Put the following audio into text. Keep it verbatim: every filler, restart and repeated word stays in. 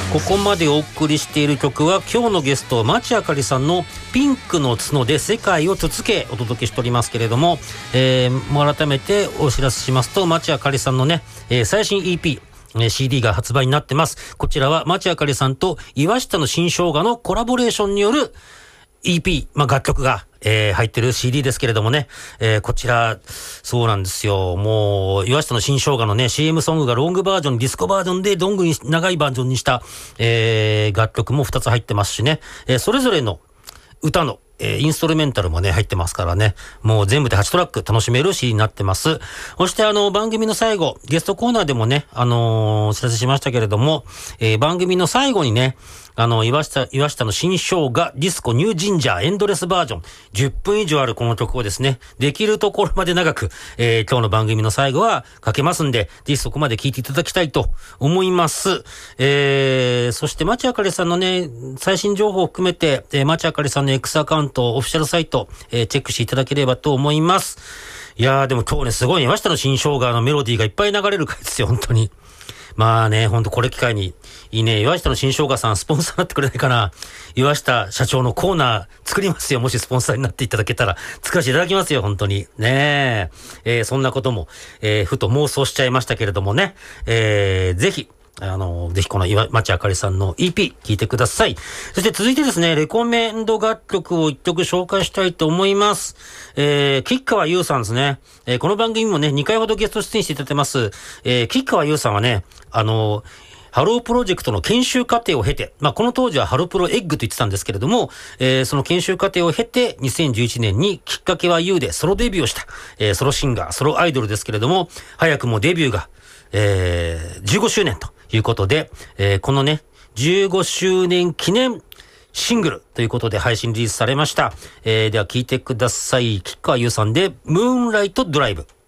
ここまでお送りしている曲は今日のゲスト町あかりさんのピンクの角で世界をつつけお届けしておりますけれども、えー、もう改めてお知らせしますと、町あかりさんのね、えー、最新 イーピーシーディー が発売になってます。こちらは町あかりさんと岩下の新生姜のコラボレーションによる イーピー、まあ、楽曲が、えー、入ってる シーディー ですけれどもね、えー、こちらそうなんですよ。もう岩下の新生姜のね シーエム ソングがロングバージョン、ディスコバージョンでロングに長いバージョンにした、えー、楽曲もふたつ入ってますしね、えー、それぞれの歌のえー、インストルメンタルもね入ってますからね、もう全部ではちトラック楽しめる シーディー になってます。そしてあの番組の最後、ゲストコーナーでもねあのー、お知らせしましたけれども、えー、番組の最後にねあの岩下岩下の新生姜ディスコニュージンジャーエンドレスバージョンじゅっぷん以上あるこの曲をですね、できるところまで長く、えー、今日の番組の最後はかけますんで、ぜひそこまで聞いていただきたいと思います。えー、そして町あかりさんのね最新情報を含めて、えー、町あかりさんの X アカウントオフィシャルサイト、えー、チェックしていただければと思います。いやーでも今日ねすごいね、岩下の新生姜のメロディーがいっぱい流れる回ですよ本当に。まあね、ほんとこれ機会にいいね、岩下の新生姜さんスポンサーになってくれないかな。岩下社長のコーナー作りますよ。もしスポンサーになっていただけたら作らせていただきますよ本当にねえ。えー、そんなことも、えー、ふと妄想しちゃいましたけれどもね、えー、ぜひあの、ぜひこの岩町あかりさんの イーピー 聞いてください。そして続いてですね、レコメンド楽曲を一曲紹介したいと思います。えー、吉川優さんですね。えー、この番組もね、にかいほどゲスト出演していただいてます。えー、吉川優さんはね、あの、ハロープロジェクトの研修過程を経て、まあ、この当時はハロプロエッグと言ってたんですけれども、えー、その研修過程を経て、にせんじゅういちねんにきっかけは ユー でソロデビューをした、えー、ソロシンガー、ソロアイドルですけれども、早くもデビューが、えー、じゅうごしゅうねんということで、えー、このね、じゅうごしゅうねん記念シングルということで配信リリースされました。えー、では聴いてください。吉川優さんで、ムーンライトドライブ。